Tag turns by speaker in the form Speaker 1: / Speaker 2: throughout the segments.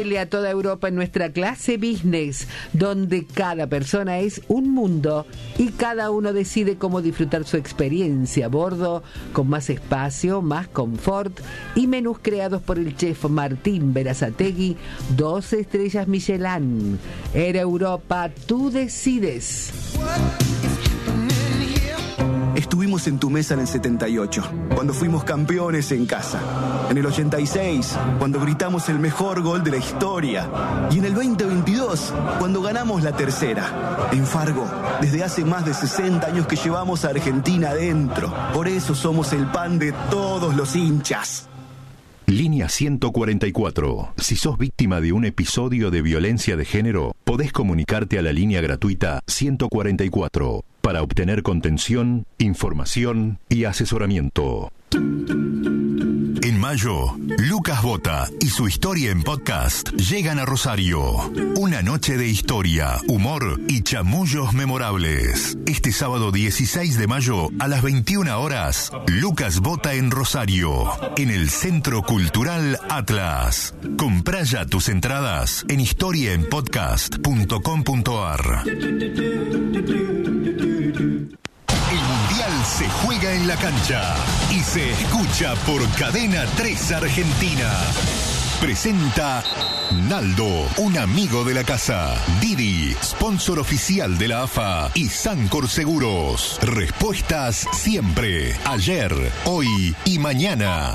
Speaker 1: Súbele a toda Europa en nuestra clase business, donde cada persona es un mundo y cada uno decide cómo disfrutar su experiencia a bordo, con más espacio, más confort y menús creados por el chef Martín Berazategui, 2 estrellas Michelin. Era Europa, tú decides.
Speaker 2: Estuvimos en tu mesa en el 78, cuando fuimos campeones en casa. En el 86, cuando gritamos el mejor gol de la historia. Y en el 2022, cuando ganamos la tercera. En Fargo, desde hace más de 60 años que llevamos a Argentina adentro. Por eso somos el pan de todos los hinchas.
Speaker 3: Línea 144. Si sos víctima de un episodio de violencia de género, podés comunicarte a la línea gratuita 144 para obtener contención, información y asesoramiento. En mayo, Lucas Bota y su historia en podcast llegan a Rosario. Una noche de historia, humor y chamullos memorables. Este sábado 16 de mayo a las 21 horas, Lucas Bota en Rosario, en el Centro Cultural Atlas. Comprá ya tus entradas en historiaenpodcast.com.ar. El Mundial se juega en la cancha y se escucha por Cadena 3 Argentina. Presenta Naldo, un amigo de la casa. Didi, sponsor oficial de la AFA y Sancor Seguros. Respuestas siempre, ayer, hoy y mañana.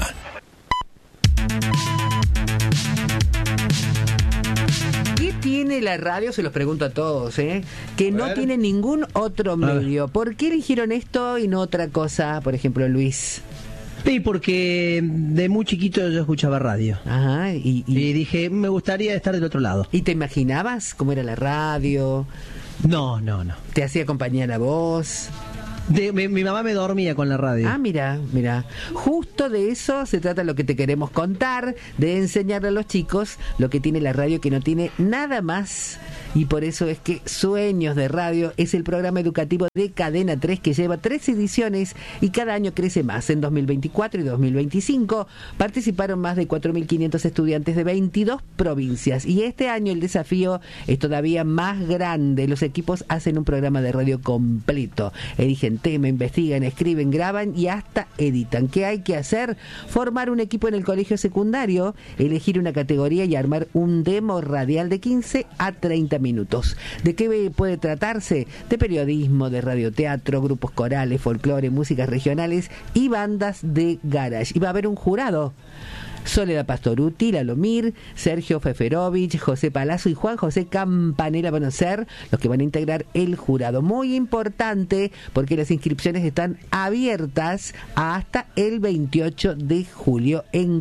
Speaker 1: ¿Qué tiene la radio? Se los pregunto a todos, que no tiene ningún otro medio. ¿Por qué eligieron esto y no otra cosa? Por ejemplo, Luis.
Speaker 4: Sí, porque de muy chiquito yo escuchaba radio.
Speaker 1: Ajá, y
Speaker 4: dije, me gustaría estar del otro lado.
Speaker 1: ¿Y te imaginabas cómo era la radio?
Speaker 4: No.
Speaker 1: ¿Te hacía compañía la voz?
Speaker 4: Mi mamá me dormía con la radio.
Speaker 1: Ah, mira. Justo de eso se trata lo que te queremos contar, de enseñarle a los chicos lo que tiene la radio, que no tiene nada más. Y por eso es que Sueños de Radio es el programa educativo de Cadena 3 que lleva 3 ediciones y cada año crece más. En 2024 y 2025 participaron más de 4.500 estudiantes de 22 provincias. Y este año el desafío es todavía más grande. Los equipos hacen un programa de radio completo. Eligen tema, investigan, escriben, graban y hasta editan. ¿Qué hay que hacer? Formar un equipo en el colegio secundario, elegir una categoría y armar un demo radial de 15 a 30 minutos. ¿De qué puede tratarse? De periodismo, de radioteatro, grupos corales, folclore, músicas regionales y bandas de garage. Y va a haber un jurado. Soledad Pastoruti, Lalomir, Sergio Feferovich, José Palazzo y Juan José Campanella van a ser los que van a integrar el jurado. Muy importante porque las inscripciones están abiertas hasta el 28 de julio en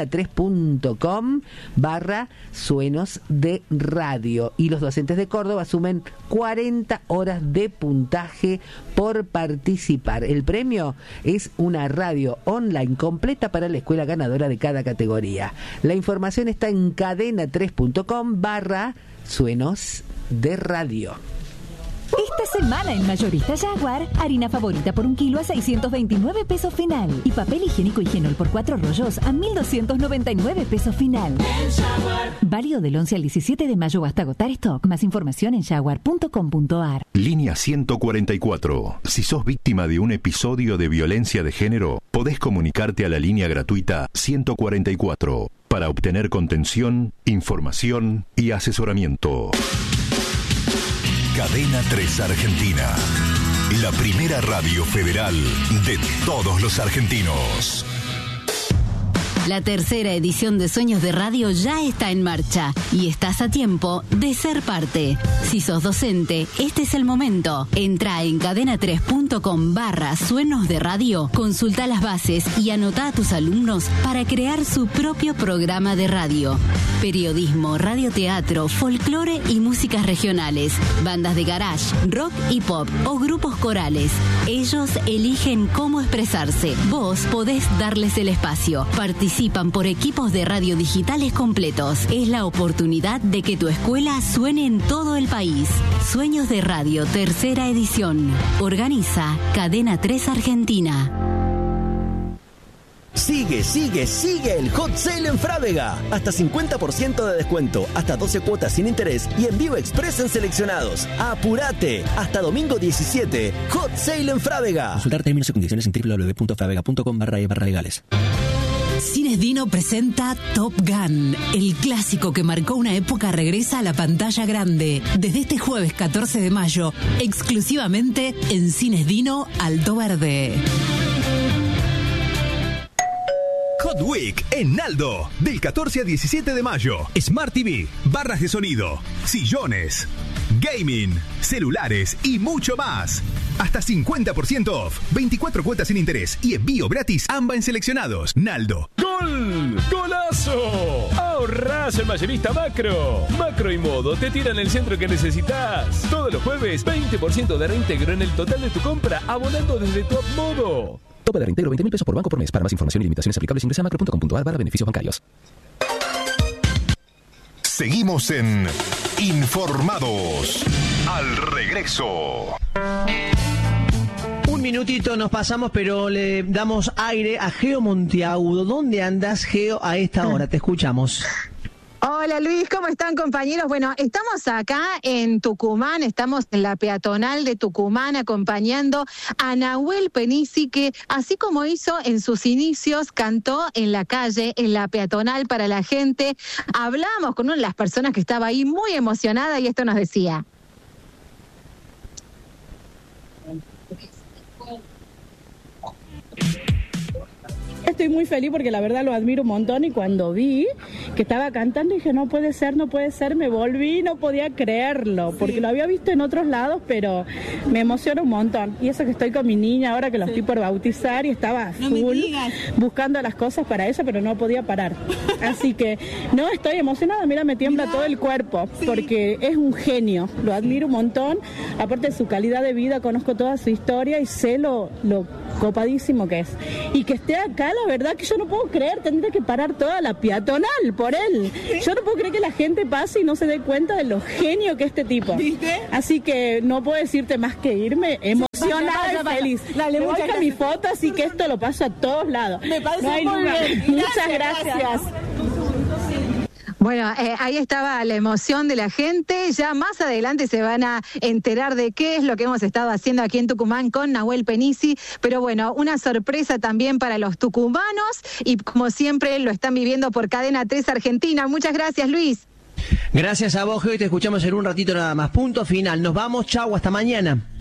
Speaker 1: cadena3.com/suenos de radio. Y los docentes de Córdoba asumen 40 horas de puntaje por participar. El premio es una radio online completa para la escuela ganadora de cada categoría. La información está en cadena3.com/suenos de radio.
Speaker 5: Esta semana en Mayorista Jaguar, harina favorita por 1 kilo a 629 pesos final. Y papel higiénico Higienol por 4 rollos a 1.299 pesos final. Válido del 11 al 17 de mayo hasta agotar stock. Más información en jaguar.com.ar.
Speaker 3: Línea 144. Si sos víctima de un episodio de violencia de género, podés comunicarte a la línea gratuita 144 para obtener contención, información y asesoramiento. Cadena 3 Argentina, la primera radio federal de todos los argentinos.
Speaker 6: La tercera edición de Sueños de Radio ya está en marcha y estás a tiempo de ser parte. Si sos docente, este es el momento. Entra en cadena3.com/suenos de radio, consulta las bases y anota a tus alumnos para crear su propio programa de radio. Periodismo, radioteatro, folclore y músicas regionales, bandas de garage, rock y pop o grupos corales. Ellos eligen cómo expresarse. Vos podés darles el espacio. Participan por equipos de radio digitales completos. Es la oportunidad de que tu escuela suene en todo el país. Sueños de Radio, tercera edición. Organiza Cadena 3 Argentina.
Speaker 7: Sigue el Hot Sale en Frávega. Hasta 50% de descuento, hasta 12 cuotas sin interés y envío express en seleccionados. ¡Apúrate! Hasta domingo 17, Hot Sale en Frávega.
Speaker 8: Consultar términos y condiciones en www.fravega.com/legales.
Speaker 6: Cines Dino presenta Top Gun. El clásico que marcó una época regresa a la pantalla grande. Desde este jueves 14 de mayo, exclusivamente en Cines Dino Alto Verde.
Speaker 9: Hot Week en Naldo, del 14 al 17 de mayo. Smart TV, barras de sonido, sillones, gaming, celulares y mucho más. Hasta 50% off, 24 cuotas sin interés y envío gratis, AMBA en seleccionados. Naldo.
Speaker 10: ¡Gol! ¡Golazo! ¡Ahorrás en Mayorista Macro! Macro y Modo te tiran el centro que necesitas. Todos los jueves, 20% de reintegro en el total de tu compra, abonando desde Top Modo.
Speaker 8: Tope de reintegro 20.000 pesos por banco por mes. Para más información y limitaciones aplicables ingresa a macro.com.ar/beneficios bancarios.
Speaker 3: Seguimos en Informados. Al regreso.
Speaker 4: Un minutito nos pasamos, pero le damos aire a Geo Monteagudo. ¿Dónde andas, Geo, a esta hora? Te escuchamos.
Speaker 11: Hola Luis, ¿cómo están compañeros? Bueno, estamos acá en Tucumán, estamos en la peatonal de Tucumán acompañando a Nahuel Penisi, que así como hizo en sus inicios, cantó en la calle, en la peatonal para la gente. Hablamos con una de las personas que estaba ahí muy emocionada y esto nos decía.
Speaker 12: Estoy muy feliz porque la verdad lo admiro un montón y cuando vi que estaba cantando dije no puede ser, me volví, no podía creerlo porque lo había visto en otros lados, pero me emociona un montón y eso que estoy con mi niña ahora que lo estoy por bautizar y estaba full buscando las cosas para ella, pero no podía parar, así que no, estoy emocionada, mira, me tiembla todo el cuerpo porque es un genio, lo admiro un montón, aparte de su calidad de vida, conozco toda su historia y sé lo copadísimo que es y que esté acá, la verdad que yo no puedo creer, tendría que parar toda la peatonal por él. Yo no puedo creer que la gente pase y no se dé cuenta de lo genio que es este tipo. ¿Viste? Así que no puedo decirte más que irme emocionada y feliz. Dale, me voy a mi foto, así que esto lo paso a todos lados. Me parece muy bien. Muchas gracias.
Speaker 11: Bueno, ahí estaba la emoción de la gente. Ya más adelante se van a enterar de qué es lo que hemos estado haciendo aquí en Tucumán con Nahuel Penisi. Pero bueno, una sorpresa también para los tucumanos y como siempre lo están viviendo por Cadena 3 Argentina. Muchas gracias, Luis.
Speaker 4: Gracias a vos, Geo, y te escuchamos en un ratito nada más. Punto final. Nos vamos, chau, hasta mañana.